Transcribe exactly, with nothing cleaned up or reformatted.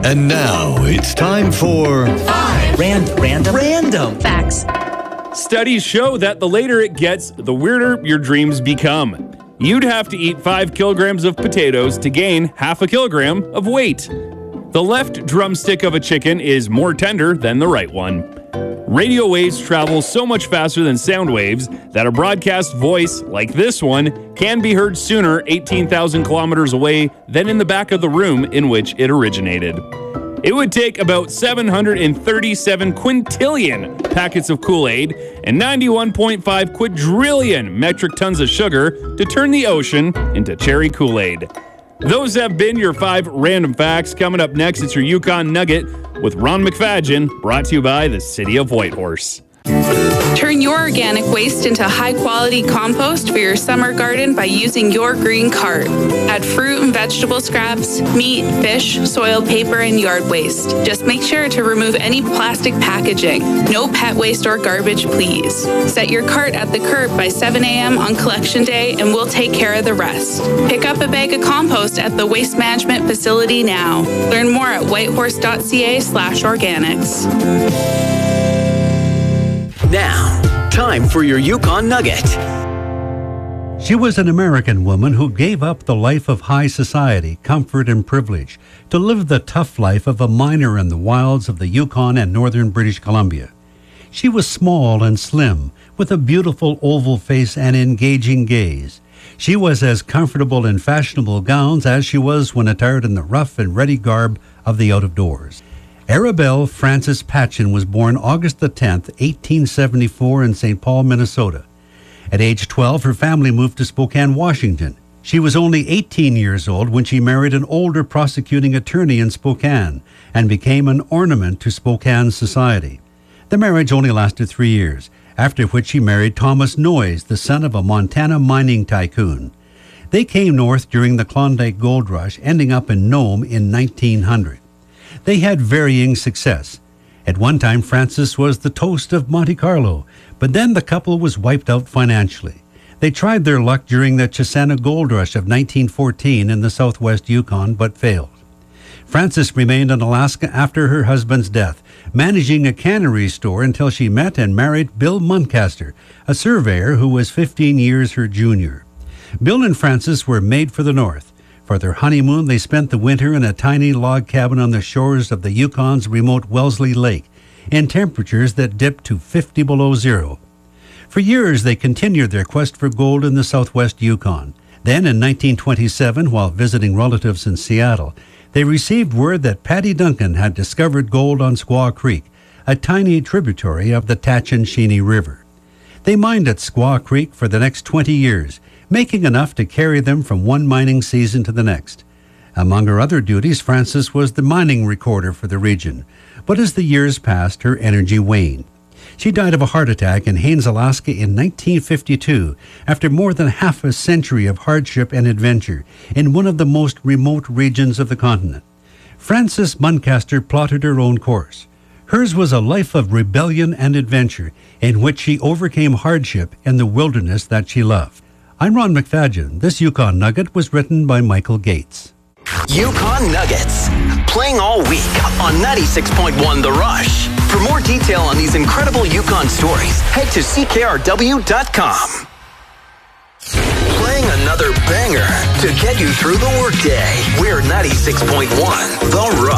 And now it's time for Five Random Random Random Facts. Studies show that the later it gets, the weirder your dreams become. You'd have to eat five kilograms of potatoes to gain half a kilogram of weight. The left drumstick of a chicken is more tender than the right one. Radio waves travel so much faster than sound waves that a broadcast voice like this one can be heard sooner eighteen thousand kilometers away than in the back of the room in which it originated. It would take about seven hundred thirty-seven quintillion packets of Kool-Aid and ninety-one point five quadrillion metric tons of sugar to turn the ocean into cherry Kool-Aid. Those have been your five random facts. Coming up next, it's your Yukon Nugget with Ron McFadgen, brought to you by the City of Whitehorse. Turn your organic waste into high-quality compost for your summer garden by using your green cart. Add fruit and vegetable scraps, meat, fish, soiled paper, and yard waste. Just make sure to remove any plastic packaging. No pet waste or garbage, please. Set your cart at the curb by seven a.m. on collection day, and we'll take care of the rest. Pick up a bag of compost at the Waste Management Facility now. Learn more at whitehorse.ca slash organics. Now, time for your Yukon Nugget. She was an American woman who gave up the life of high society, comfort, and privilege to live the tough life of a miner in the wilds of the Yukon and northern British Columbia. She was small and slim, with a beautiful oval face and engaging gaze. She was as comfortable in fashionable gowns as she was when attired in the rough and ready garb of the out-of-doors. Arabelle Frances Patchen was born August the tenth, eighteen seventy-four in Saint Paul, Minnesota. At age twelve, her family moved to Spokane, Washington. She was only eighteen years old when she married an older prosecuting attorney in Spokane and became an ornament to Spokane society. The marriage only lasted three years, after which she married Thomas Noyes, the son of a Montana mining tycoon. They came north during the Klondike Gold Rush, ending up in Nome in nineteen hundred. They had varying success. At one time, Frances was the toast of Monte Carlo, but then the couple was wiped out financially. They tried their luck during the Chisana Gold Rush of nineteen fourteen in the southwest Yukon, but failed. Frances remained in Alaska after her husband's death, managing a cannery store until she met and married Bill Muncaster, a surveyor who was fifteen years her junior. Bill and Frances were made for the north. For their honeymoon, they spent the winter in a tiny log cabin on the shores of the Yukon's remote Wellesley Lake, in temperatures that dipped to fifty below zero. For years, they continued their quest for gold in the southwest Yukon. Then, in nineteen twenty-seven, while visiting relatives in Seattle, they received word that Patty Duncan had discovered gold on Squaw Creek, a tiny tributary of the Tatshenshini River. They mined at Squaw Creek for the next twenty years, making enough to carry them from one mining season to the next. Among her other duties, Frances was the mining recorder for the region, but as the years passed, her energy waned. She died of a heart attack in Haines, Alaska in nineteen fifty-two, after more than half a century of hardship and adventure in one of the most remote regions of the continent. Frances Muncaster plotted her own course. Hers was a life of rebellion and adventure, in which she overcame hardship in the wilderness that she loved. I'm Ron McFadgen. This Yukon Nugget was written by Michael Gates. Yukon Nuggets, playing all week on ninety-six point one The Rush. For more detail on these incredible Yukon stories, head to C K R W dot com. Playing another banger to get you through the workday. We're ninety-six point one The Rush.